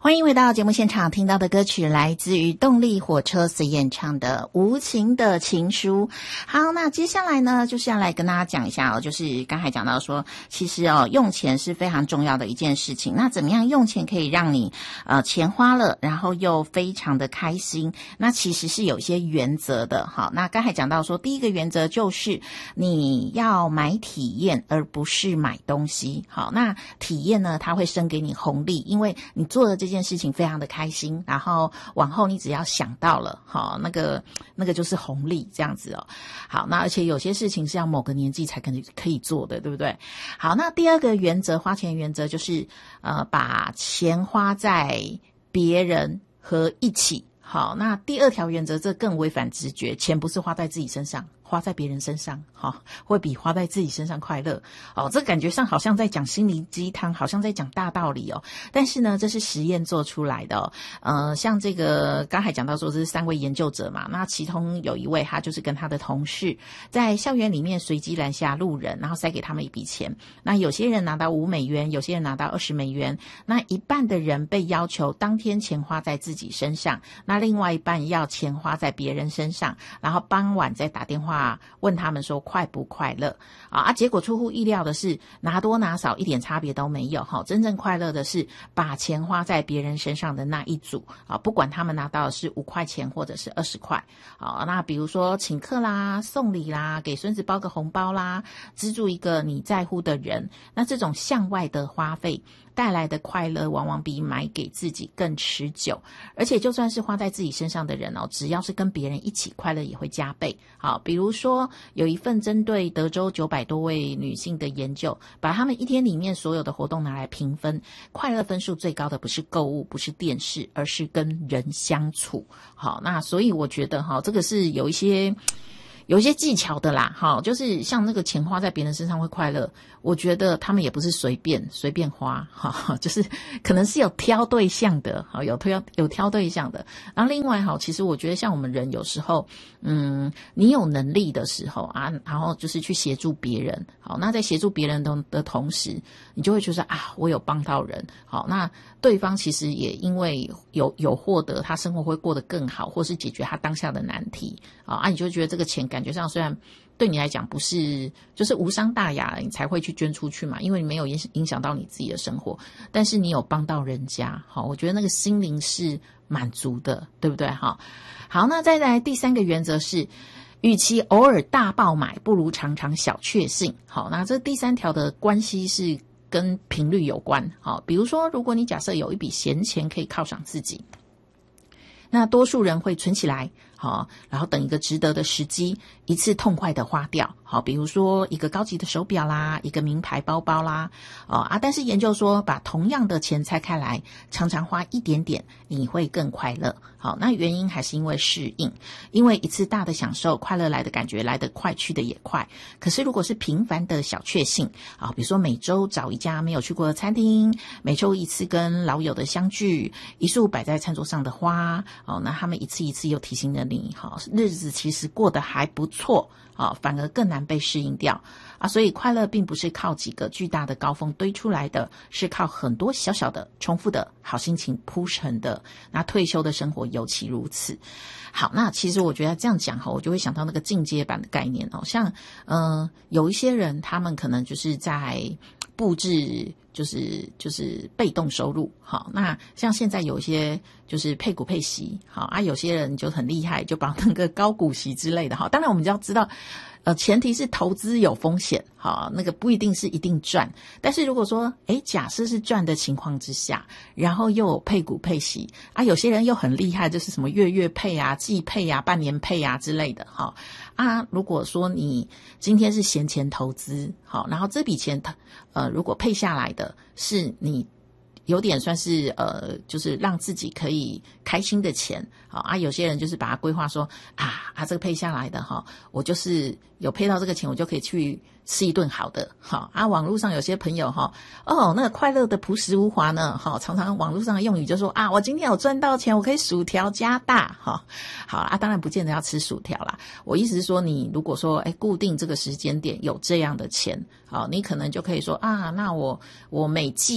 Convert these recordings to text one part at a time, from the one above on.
欢迎回到节目现场，听到的歌曲来自于动力火车所演唱的《无情的情书》。好，那接下来呢，就是要来跟大家讲一下哦，就是刚才讲到说，其实哦，用钱是非常重要的一件事情。那怎么样用钱可以让你钱花了，然后又非常的开心？那其实是有一些原则的。好，那刚才讲到说，第一个原则就是你要买体验，而不是买东西。好，那体验呢，它会生给你红利，因为你做的这件事情非常的开心，然后往后你只要想到了，好，那个就是红利这样子哦。好，那而且有些事情是要某个年纪才可以做的，对不对？好，那第二个原则，花钱原则就是把钱花在别人和一起。好，那第二条原则，这更违反直觉，钱不是花在自己身上，花在别人身上，会比花在自己身上快乐。这感觉上好像在讲心灵鸡汤，好像在讲大道理哦。但是呢，这是实验做出来的哦。像这个刚才讲到说这是3位研究者嘛，那其中有一位他就是跟他的同事在校园里面随机拦下路人，然后塞给他们一笔钱。那有些人拿到$5，有些人拿到$20。那一半的人被要求当天钱花在自己身上，那另外一半要钱花在别人身上，然后傍晚再打电话问他们说快不快乐结果出乎意料的是，拿多拿少一点差别都没有真正快乐的是把钱花在别人身上的那一组不管他们拿到的是5块钱或者是20块那比如说请客啦、送礼啦、给孙子包个红包啦、资助一个你在乎的人，那这种向外的花费带来的快乐往往比买给自己更持久，而且就算是花在自己身上的人只要是跟别人一起，快乐也会加倍。好，比如说有一份针对德州900多位女性的研究，把她们一天里面所有的活动拿来评分，快乐分数最高的不是购物，不是电视，而是跟人相处。好，那所以我觉得这个是有一些技巧的啦，就是像那个钱花在别人身上会快乐，我觉得他们也不是随便花，就是可能是有挑对象的，有挑对象的。然后另外其实我觉得像我们人有时候，你有能力的时候然后就是去协助别人，好，那在协助别人的同时，你就会觉得我有帮到人，好，那对方其实也因为有获得，他生活会过得更好，或是解决他当下的难题你就觉得这个钱感觉上虽然对你来讲不是就是无伤大雅了，你才会去捐出去嘛，因为你没有影响到你自己的生活，但是你有帮到人家，我觉得那个心灵是满足的，对不对？好，那再来第3个原则是，与其偶尔大爆买，不如常常小确幸。好，那这第3条的关系是跟频率有关。好，比如说如果你假设有一笔闲钱可以犒赏自己，那多数人会存起来，然后等一个值得的时机，一次痛快的花掉。好，比如说一个高级的手表啦，一个名牌包包啦，但是研究说把同样的钱拆开来，常常花一点点，你会更快乐。好，那原因还是因为适应，因为一次大的享受，快乐来的感觉来得快，去的也快。可是如果是频繁的小确幸比如说每周找一家没有去过的餐厅，每周一次跟老友的相聚，一束摆在餐桌上的花那他们一次一次又提醒了你日子其实过得还不错反而更难被适应掉所以快乐并不是靠几个巨大的高峰堆出来的，是靠很多小小的重复的好心情铺成的。那退休的生活尤其如此。好，那其实我觉得这样讲我就会想到那个进阶版的概念像有一些人他们可能就是在布置就是被动收入。好，那像现在有一些就是配股配息，好有些人就很厉害，就把那个高股息之类的当然我们就要知道前提是投资有风险，那个不一定是一定赚。但是如果说假设是赚的情况之下，然后又有配股配息有些人又很厉害，就是什么月配季配半年配之类的如果说你今天是闲钱投资然后这笔钱如果配下来的是你有点算是就是让自己可以开心的钱有些人就是把它规划说这个配下来的我就是有配到这个钱，我就可以去吃一顿好的网络上有些朋友那个快乐的朴实无华呢常常网络上的用语就说我今天有赚到钱，我可以薯条加大好当然不见得要吃薯条啦，我意思是说你如果说固定这个时间点有这样的钱你可能就可以说那我每季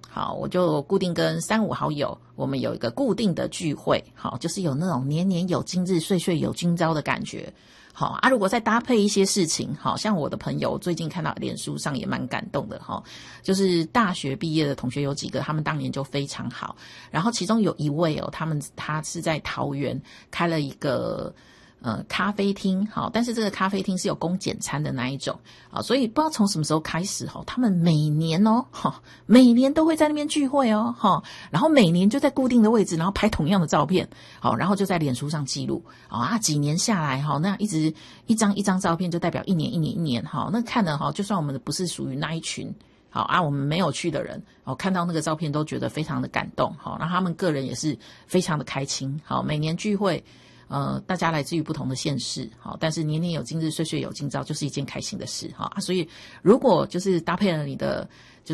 好，我就固定跟3、5好友，我们有一个固定的聚会，好，就是有那种年年有今日，岁岁有今朝的感觉。好啊，如果再搭配一些事情，好像我的朋友最近看到脸书上也蛮感动的哈，就是大学毕业的同学有几个，他们当年就非常好，然后其中有一位他是在桃园开了一个咖啡厅，好，但是这个咖啡厅是有供简餐的那一种，好，所以不知道从什么时候开始，他们每年都会在那边聚会哦，然后每年就在固定的位置，然后拍同样的照片，好，然后就在脸书上记录，啊，几年下来，那一直一张一张照片就代表一年，那看了就算我们不是属于那一群。好啊，我们没有去的人，看到那个照片都觉得非常的感动，好，那他们个人也是非常的开心，好，每年聚会。大家来自于不同的县市，好，但是年年有今日，岁岁有今朝，就是一件开心的事，哈啊。所以如果就是搭配了你的就是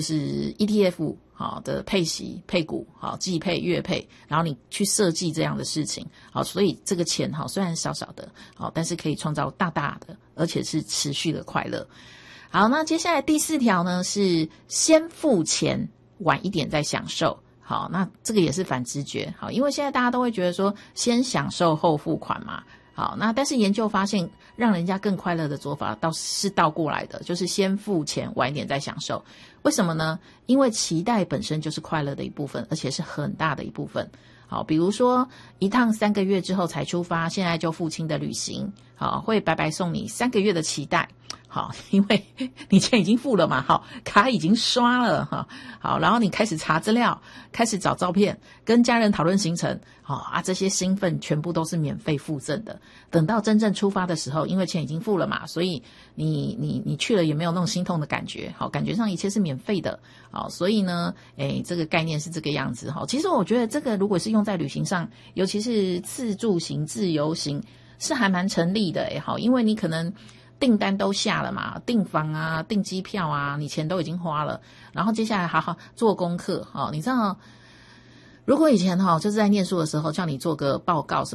ETF 好的配息、配股、好季配、月配，然后你去设计这样的事情，好，所以这个钱哈虽然少少的，好，但是可以创造大大的，而且是持续的快乐。好，那接下来第4条呢是先付钱，晚一点再享受。好，那这个也是反直觉，好，因为现在大家都会觉得说先享受后付款嘛，好，那但是研究发现让人家更快乐的做法是倒过来的，就是先付钱晚一点再享受。为什么呢？因为期待本身就是快乐的一部分，而且是很大的一部分。好，比如说一趟3个月之后才出发，现在就付清的旅行，好，会白白送你3个月的期待。好，因为你钱已经付了嘛，好，卡已经刷了哈，好，然后你开始查资料，开始找照片，跟家人讨论行程，好啊，这些兴奋全部都是免费附赠的。等到真正出发的时候，因为钱已经付了嘛，所以你去了也没有那种心痛的感觉，好，感觉上一切是免费的，好，所以呢，这个概念是这个样子哈。其实我觉得这个如果是用在旅行上，尤其是自助型、自由行，是还蛮成立的好，因为你可能。订单都下了嘛，订房啊，订机票啊，你钱都已经花了，然后接下来好好做功课，你知道，如果以前就是在念书的时候叫你做个报告什么。